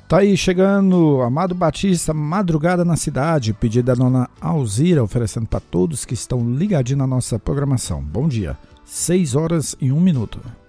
Tá aí chegando Amado Batista, Madrugada na Cidade, pedido da dona Alzira, oferecendo para todos que estão ligadinhos na nossa programação. Bom dia, 6 horas e 1 minuto.